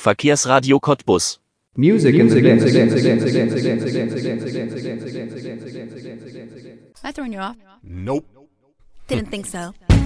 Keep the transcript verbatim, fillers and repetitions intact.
Verkehrsradio Cottbus. Music in the mix. Am I throwing you off? Nope. Didn't think so.